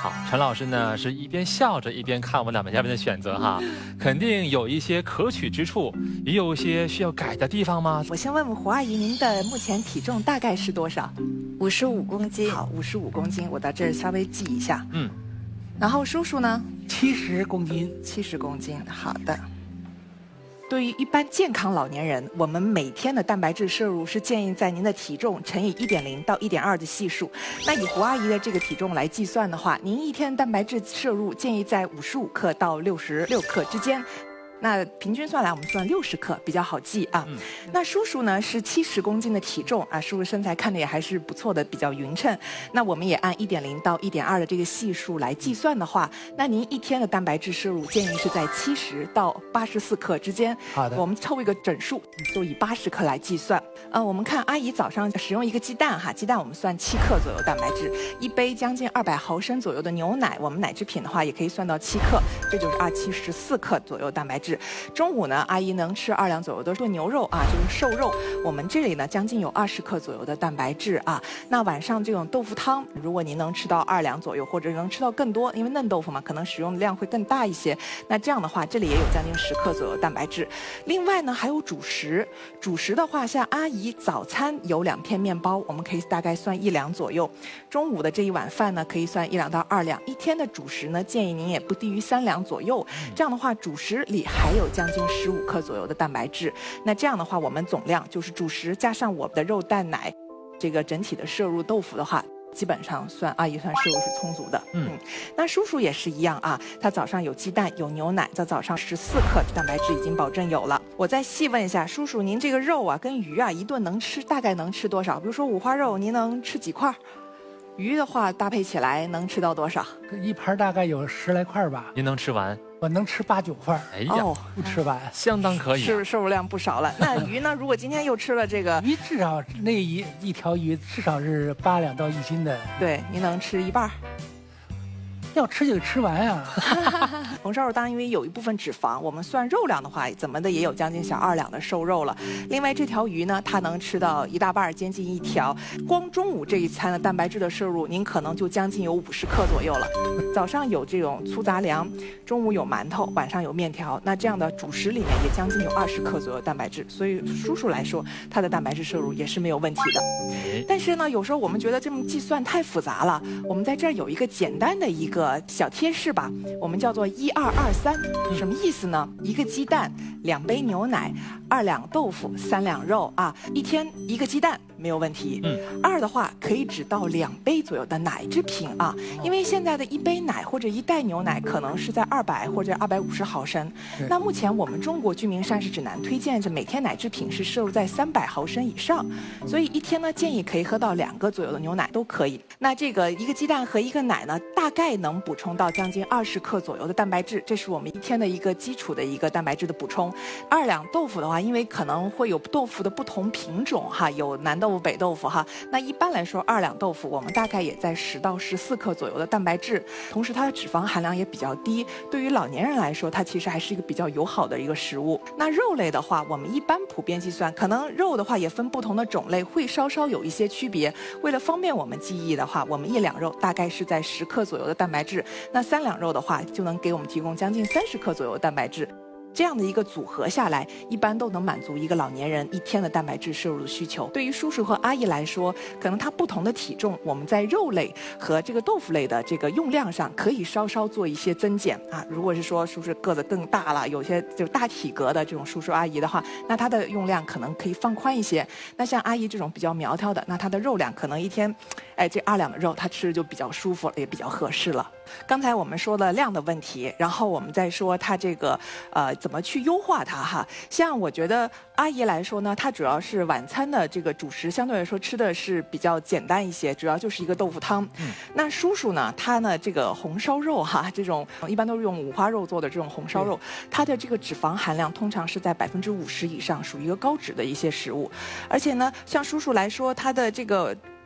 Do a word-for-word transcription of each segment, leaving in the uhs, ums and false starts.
好，陈老师呢是一边笑着一边看我们两位嘉宾的选择哈，肯定有一些可取之处，也有一些需要改的地方吗？ 我先问问胡阿姨，您的目前体重大概是多少？ 五十五公斤。 好，五十五公斤，我到这儿稍微记一下。 嗯， 然后叔叔呢？ 七十公斤。 七十公斤，好的。对于一般健康老年人，我们每天的蛋白质摄入是建议在您的体重乘以一点零到一点二的系数。那以胡阿姨的这个体重来计算的话，您一天蛋白质摄入建议在五十五克到六十六克之间。那平均算来，我们算六十克比较好记啊。嗯、那叔叔呢是七十公斤的体重啊，叔叔身材看着也还是不错的，比较匀称。那我们也按一点零到一点二的这个系数来计算的话，那您一天的蛋白质摄入建议是在七十到八十四克之间。 好的， 我们凑一个整数，就以八十克来计算。呃，我们看阿姨早上使用一个鸡蛋哈，鸡蛋我们算七克左右蛋白质，一杯将近二百毫升左右的牛奶，我们奶制品的话也可以算到七克，这就是二七十四克左右蛋白质。中午呢，阿姨能吃二两左右的炖牛肉啊，就是瘦肉。我们这里呢，将近有二十克左右的蛋白质啊。那晚上这种豆腐汤，如果您能吃到二两左右，或者能吃到更多，因为嫩豆腐嘛，可能使用的量会更大一些。那这样的话，这里也有将近十克左右蛋白质。另外呢，还有主食。主食的话，像阿姨早餐有两片面包，我们可以大概算一两左右。中午的这一碗饭呢，可以算一两到二两。一天的主食呢，建议您也不低于三两左右。这样的话，主食里还有将近十五克左右的蛋白质。那这样的话，我们总量就是主食加上我们的肉蛋奶，这个整体的摄入豆腐的话，基本上算阿姨算摄入是充足的。嗯，嗯那叔叔也是一样啊，他早上有鸡蛋有牛奶，在早上十四克蛋白质已经保证有了。我再细问一下叔叔，您这个肉啊跟鱼啊一顿能吃大概能吃多少？比如说五花肉，您能吃几块？鱼的话搭配起来能吃到多少？ 一盘大概有十来块吧。 您能吃完？ 我能吃八九块。 哎呀， 哦、 不吃完， 相当可以、啊， 是摄入量不少了。那鱼呢？如果今天又吃了这个鱼，至少那一一条鱼至少是八两到一斤的。 对，您能吃一半？ 要吃就吃完呀、 啊。红烧肉当然因为有一部分脂肪，我们算肉量的话，怎么的也有将近小二两的瘦肉了。另外这条鱼呢，它能吃到一大半，接近一条。光中午这一餐的蛋白质的摄入，您可能就将近有五十克左右了。早上有这种粗杂粮，中午有馒头，晚上有面条，那这样的主食里面也将近有二十克左右蛋白质。所以叔叔来说，他的蛋白质摄入也是没有问题的。但是呢，有时候我们觉得这么计算太复杂了，我们在这儿有一个简单的一个小贴士吧，我们叫做一二二三，什么意思呢？一个鸡蛋，两杯牛奶，二两豆腐，三两肉啊，一天一个鸡蛋没有问题。嗯，二的话可以只到两杯左右的奶制品啊，因为现在的一杯奶或者一袋牛奶可能是在二百或者二百五十毫升，那目前我们中国居民膳食指南推荐着每天奶制品是摄入在三百毫升以上，所以一天呢建议可以喝到两个左右的牛奶都可以。那这个一个鸡蛋和一个奶呢，大概能补充到将近二十克左右的蛋白质，这是我们一天的一个基础的一个蛋白质的补充。二两豆腐的话，因为可能会有豆腐的不同品种哈，有南豆腐、北豆腐哈，那一般来说二两豆腐我们大概也在十到十四克左右的蛋白质，同时它的脂肪含量也比较低，对于老年人来说，它其实还是一个比较友好的一个食物。那肉类的话，我们一般普遍计算，可能肉的话也分不同的种类，会稍稍有一些区别。为了方便我们记忆的话，我们一两肉大概是在十克左右的蛋白质，那三两肉的话就能给我们提供将近三十克左右的蛋白质。这样的一个组合下来，一般都能满足一个老年人一天的蛋白质摄入的需求。对于叔叔和阿姨来说，可能他不同的体重，我们在肉类和这个豆腐类的这个用量上可以稍稍做一些增减啊。如果是说叔叔个子更大了，有些就大体格的这种叔叔阿姨的话，那他的用量可能可以放宽一些。那像阿姨这种比较苗条的，那他的肉量可能一天，哎，这二两的肉他吃就比较舒服了，也比较合适了。刚才我们说了量的问题，然后我们再说它这个呃怎么去优化它哈。像我觉得阿姨来说呢，她主要是晚餐的这个主食相对来说吃的是比较简单一些，主要就是一个豆腐汤。嗯、那叔叔呢，他呢这个红烧肉哈，这种一般都是用五花肉做的这种红烧肉，它的这个脂肪含量通常是在百分之五十以上，属于一个高脂的一些食物。而且呢，像叔叔来说，他的这个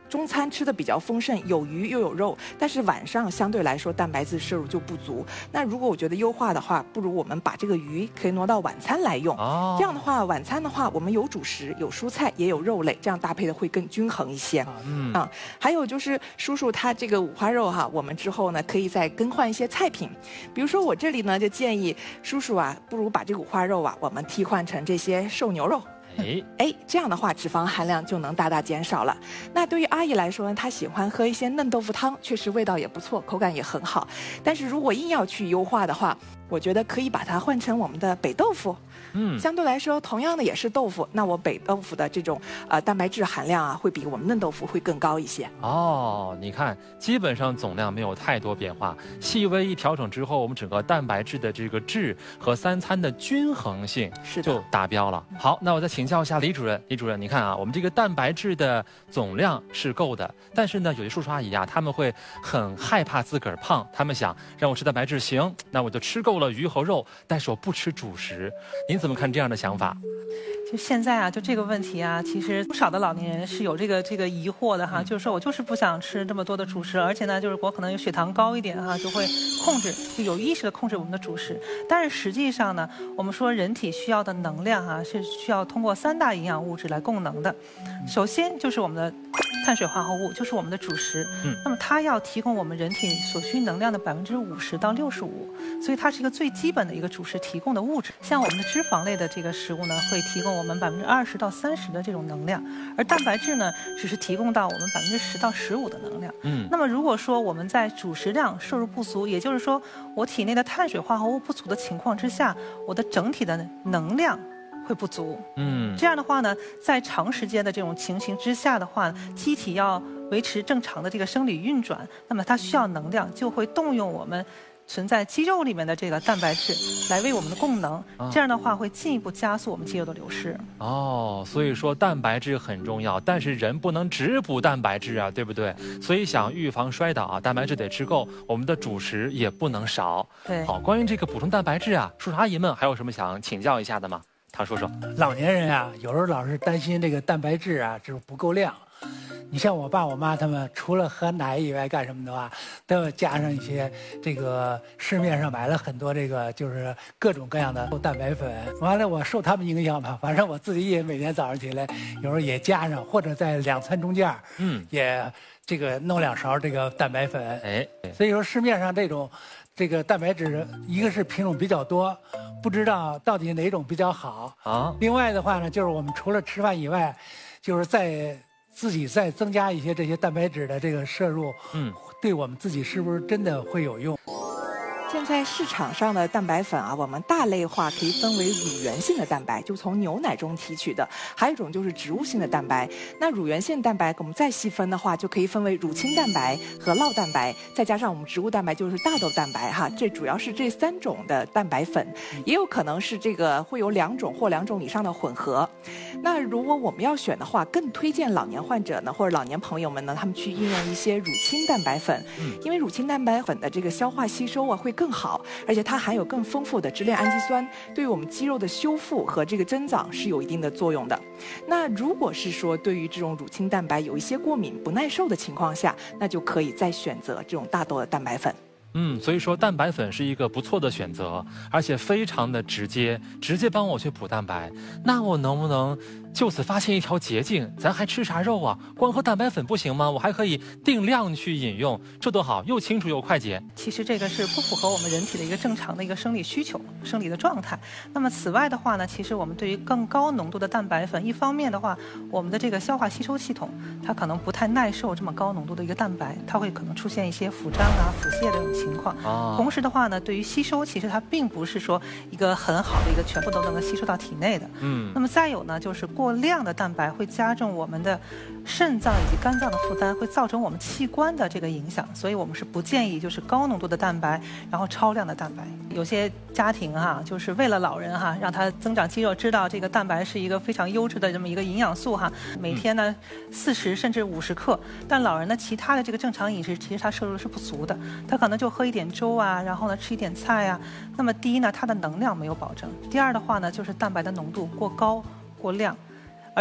中餐吃的比较丰盛，有鱼又有肉，但是晚上相对来说蛋白质摄入就不足。那如果我觉得优化的话，不如我们把这个鱼可以挪到晚餐来用。 哦， 这样的话，晚餐的话，我们有主食，有蔬菜，也有肉类，这样搭配的会更均衡一些。 嗯啊，还有就是叔叔他这个五花肉哈，我们之后呢可以再更换一些菜品，比如说我这里呢就建议叔叔啊，不如把这个五花肉啊，我们替换成这些瘦牛肉。 哎， 哎，这样的话脂肪含量就能大大减少了。那对于阿姨来说呢，她喜欢喝一些嫩豆腐汤，确实味道也不错，口感也很好。但是如果硬要去优化的话，我觉得可以把它换成我们的北豆腐。 嗯， 相对来说，同样的也是豆腐，那我北豆腐的这种呃蛋白质含量啊，会比我们嫩豆腐会更高一些。 哦，你看，基本上总量没有太多变化，细微一调整之后，我们整个蛋白质的这个质和三餐的均衡性是的就达标了。好，那我再请教一下李主任，李主任，你看啊，我们这个蛋白质的总量是够的，但是呢，有些叔叔阿姨啊，他们会很害怕自个儿胖，他们想让我吃蛋白质行，那我就吃够了鱼和肉，但是我不吃主食。您怎么看这样的想法？ 就现在啊，就这个问题啊，其实不少的老年人是有这个这个疑惑的哈，就是说我就是不想吃这么多的主食，而且呢，就是我可能有血糖高一点哈，就会控制，就有意识的控制我们的主食。但是实际上呢，我们说人体需要的能量哈，是需要通过三大营养物质来供能的。首先就是我们的碳水化合物，就是我们的主食。 嗯， 那么它要提供我们人体所需能量的百分之五十到六十五，所以它是一个最基本的一个主食提供的物质。像我们的脂肪类的这个食物呢，会提供我们百分之二十到三十的这种能量，而蛋白质呢，只是提供到我们百分之十到十五的能量。 嗯， 那么如果说我们在主食量摄入不足，也就是说我体内的碳水化合物不足的情况之下，我的整体的能量会不足。 嗯， 这样的话呢，在长时间的这种情形之下的话，机体要维持正常的这个生理运转，那么它需要能量，就会动用我们存在肌肉里面的这个蛋白质来为我们的供能。这样的话会进一步加速我们肌肉的流失。 哦，所以说蛋白质很重要，但是人不能只补蛋白质啊，对不对？所以想预防摔倒啊，蛋白质得吃够，我们的主食也不能少。 对， 好，关于这个补充蛋白质啊，叔叔阿姨们还有什么想请教一下的吗？唐叔叔， 老年人啊，有时候老是担心这个蛋白质啊，就是不够量。你像我爸我妈他们，除了喝奶以外干什么的话，都要加上一些这个市面上买了很多这个就是各种各样的蛋白粉。完了，我受他们影响吧，反正我自己也每天早上起来，有时候也加上，或者在两餐中间， 嗯， 也这个弄两勺这个蛋白粉。 哎， 所以说市面上这种这个蛋白质，一个是品种比较多，不知道到底哪种比较好啊。 另外的话呢，就是我们除了吃饭以外，就是在自己再增加一些这些蛋白质的这个摄入， 嗯， 对我们自己是不是真的会有用？ 现在市场上的蛋白粉啊，我们大类化可以分为乳源性的蛋白，就从牛奶中提取的；还有一种就是植物性的蛋白。那乳源性蛋白，我们再细分的话，就可以分为乳清蛋白和酪蛋白，再加上我们植物蛋白，就是大豆蛋白哈。这主要是这三种的蛋白粉，也有可能是这个会有两种或两种以上的混合。那如果我们要选的话，更推荐老年患者呢，或者老年朋友们呢，他们去应用一些乳清蛋白粉，因为乳清蛋白粉的这个消化吸收啊会更好，而且它含有更丰富的支链氨基酸，对于我们肌肉的修复和这个增长是有一定的作用的。那如果是说对于这种乳清蛋白有一些过敏不耐受的情况下，那就可以再选择这种大豆的蛋白粉。 嗯，所以说蛋白粉是一个不错的选择，而且非常的直接，直接帮我去补蛋白。那我能不能就此发现一条捷径？咱还吃啥肉啊？光喝蛋白粉不行吗？我还可以定量去饮用，这多好，又清楚又快捷。 其实这个是不符合我们人体的一个正常的一个生理需求、生理的状态。那么此外的话呢，其实我们对于更高浓度的蛋白粉，一方面的话，我们的这个消化吸收系统它可能不太耐受这么高浓度的一个蛋白，它会可能出现一些腹胀啊、腹泻的这种情况。 啊， 同时的话呢，对于吸收，其实它并不是说一个很好的一个全部都能够吸收到体内的。 嗯， 那么再有呢，就是过量的蛋白会加重我们的肾脏以及肝脏的负担，会造成我们器官的这个影响。所以我们是不建议就是高浓度的蛋白，然后超量的蛋白。有些家庭哈，就是为了老人哈，让他增长肌肉，知道这个蛋白是一个非常优质的这么一个营养素哈，每天呢四十甚至五十克。但老人呢，其他的这个正常饮食，其实他摄入是不足的，他可能就喝一点粥啊，然后呢吃一点菜啊。那么第一呢，它的能量没有保证；第二的话呢，就是蛋白的浓度过高过量，而且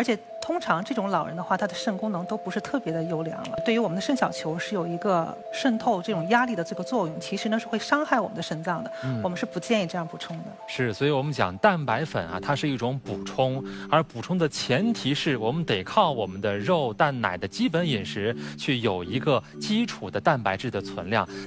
通常这种老人的话，他的肾功能都不是特别的优良了。对于我们的肾小球是有一个渗透这种压力的这个作用，其实呢是会伤害我们的肾脏的。嗯、我们是不建议这样补充的。 是，所以我们讲蛋白粉啊，它是一种补充，而补充的前提是我们得靠我们的肉、蛋、奶的基本饮食去有一个基础的蛋白质的存量。